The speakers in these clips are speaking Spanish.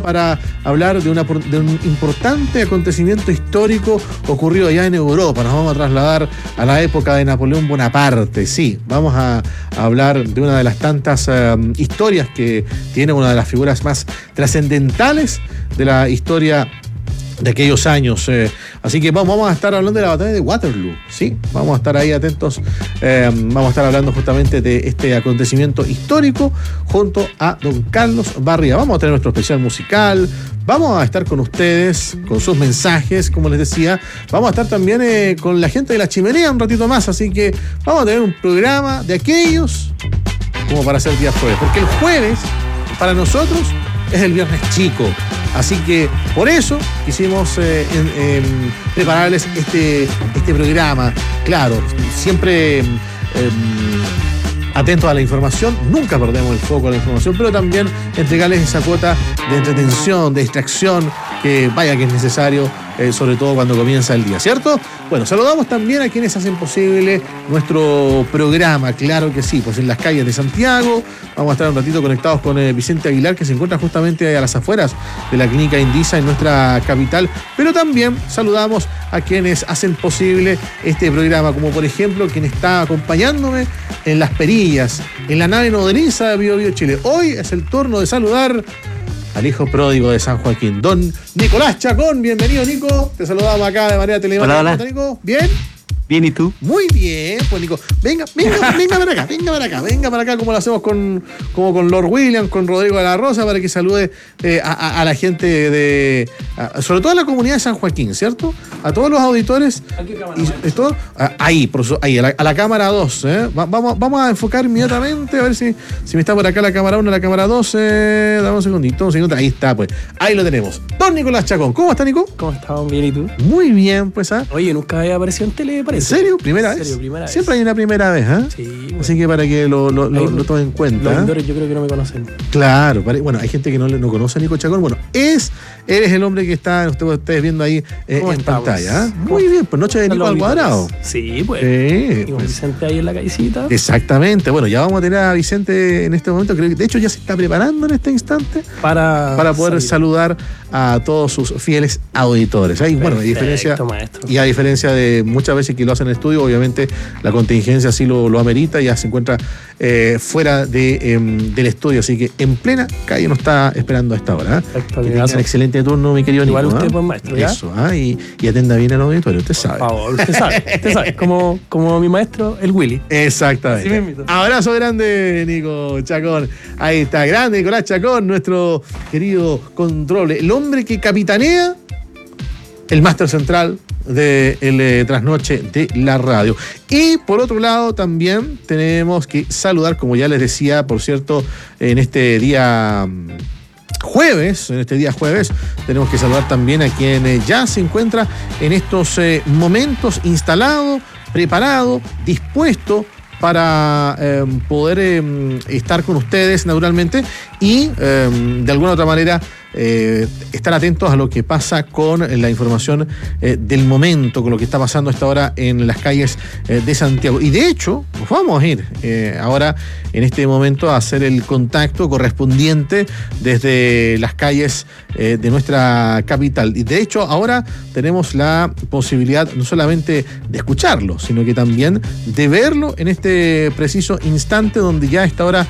para hablar de un importante acontecimiento histórico ocurrido allá en Europa. Nos vamos a trasladar a la época de Napoleón Bonaparte. Sí, vamos a hablar de una de las tantas historias que tiene una de las figuras más trascendentales de la historia de aquellos años. Así que vamos a estar hablando de la batalla de Waterloo, ¿sí? Vamos a estar ahí atentos. Vamos a estar hablando justamente de este acontecimiento histórico junto a don Carlos Barría. Vamos a tener nuestro especial musical. Vamos a estar con ustedes, con sus mensajes, como les decía. Vamos a estar también con la gente de La Chimenea un ratito más. Así que vamos a tener un programa de aquellos como para hacer día jueves. Porque el jueves, para nosotros, es el viernes chico. Así que por eso quisimos prepararles este programa. Claro, siempre atentos a la información, nunca perdemos el foco de la información, pero también entregarles esa cuota de entretención, de distracción, que vaya que es necesario, sobre todo cuando comienza el día, ¿cierto? Bueno, saludamos también a quienes hacen posible nuestro programa, claro que sí, pues en las calles de Santiago. Vamos a estar un ratito conectados con Vicente Aguilar, que se encuentra justamente a las afueras de la Clínica Indisa en nuestra capital, pero también saludamos a quienes hacen posible este programa, como por ejemplo quien está acompañándome en Las Perillas, en la nave nodriza de Bio Bio Chile. Hoy es el turno de saludar al hijo pródigo de San Joaquín, don Nicolás Chacón. Bienvenido, Nico. Te saludamos acá de manera telemática. Hola. Nico. ¿Bien? Bien, ¿y tú? Muy bien, pues Nico. Venga para acá, como lo hacemos con Lord William, con Rodrigo de la Rosa, para que salude a la gente sobre todo a la comunidad de San Joaquín, ¿cierto? A todos los auditores. ¿A qué cámara? Ahí, a la cámara 2. Vamos a enfocar inmediatamente, a ver si me está por acá la cámara 1, la cámara 2. Dame un segundito. Ahí está, pues. Ahí lo tenemos. Don Nicolás Chacón. ¿Cómo está, Nico? ¿Cómo estás? Bien, ¿y tú? Muy bien, pues. Oye, nunca había aparecido en tele, parece. ¿En serio? ¿Primera vez? Siempre hay una primera vez, ¿eh? Sí. Bueno. Así que para que lo tomen en cuenta. Los auditores yo creo que no me conocen. Claro. Bueno, hay gente que no conoce a Nico Chacón. Bueno, eres el hombre que está ustedes viendo ahí en pantalla. Muy bien, pues Noche de Nico al Cuadrado. Sí, pues. Y con Vicente ahí en la callecita. Exactamente. Bueno, ya vamos a tener a Vicente en este momento. Creo que de hecho ya se está preparando en este instante para poder saludar a todos sus fieles auditores. Bueno, a diferencia de muchas veces que lo hacen en el estudio, obviamente la contingencia así lo amerita, ya se encuentra fuera del estudio, así que en plena calle nos está esperando a esta hora. Que tenga un excelente turno, mi querido Nico. Igual usted, buen maestro, ¿ya? Eso, y atenda bien al auditorio, usted sabe. Por favor, usted sabe, como mi maestro, el Willy. Exactamente. Abrazo grande, Nico Chacón. Ahí está, grande Nicolás Chacón, nuestro querido control, el hombre que capitanea el máster central del trasnoche de la radio. Y por otro lado también tenemos que saludar, como ya les decía, por cierto, en este día jueves, tenemos que saludar también a quien ya se encuentra en estos momentos instalado, preparado, dispuesto para poder estar con ustedes naturalmente y de alguna otra manera estar atentos a lo que pasa con la información del momento, con lo que está pasando a esta hora en las calles de Santiago. Y de hecho, nos vamos a ir ahora en este momento a hacer el contacto correspondiente desde las calles de nuestra capital. Y de hecho, ahora tenemos la posibilidad no solamente de escucharlo, sino que también de verlo en este preciso instante donde ya a esta hora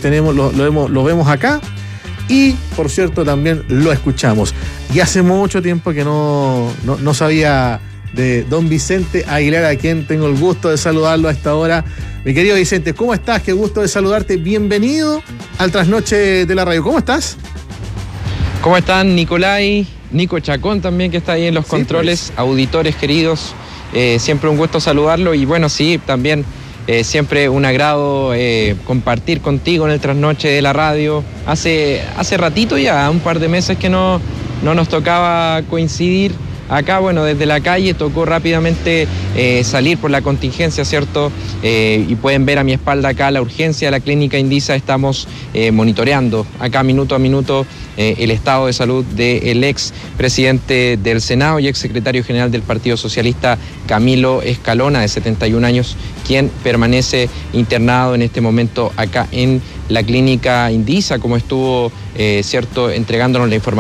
lo vemos acá. Y, por cierto, también lo escuchamos. Y hace mucho tiempo que no sabía de don Vicente Aguilar, a quien tengo el gusto de saludarlo a esta hora. Mi querido Vicente, ¿cómo estás? Qué gusto de saludarte. Bienvenido al Trasnoche de la Radio. ¿Cómo estás? ¿Cómo están, Nicolai? Nico Chacón también, que está ahí en los controles. Pues. Auditores queridos, siempre un gusto saludarlo. Y bueno, sí, también... siempre un agrado compartir contigo en el Trasnoche de la Radio. Hace ratito ya, un par de meses que no nos tocaba coincidir acá. Bueno, desde la calle tocó rápidamente salir por la contingencia, ¿cierto? Y pueden ver a mi espalda acá la urgencia de la Clínica Indisa. Estamos monitoreando acá minuto a minuto el estado de salud del ex presidente del Senado y ex secretario general del Partido Socialista, Camilo Escalona, de 71 años, quien permanece internado en este momento acá en la Clínica Indisa, como estuvo, ¿cierto?, entregándonos la información